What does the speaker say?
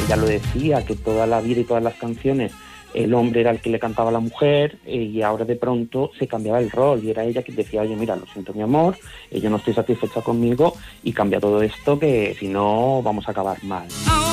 ella lo decía, que toda la vida y todas las canciones el hombre era el que le cantaba a la mujer, y ahora de pronto se cambiaba el rol y era ella quien decía, oye, mira, lo siento mi amor, yo no estoy satisfecha conmigo y cambia todo esto, que si no vamos a acabar mal.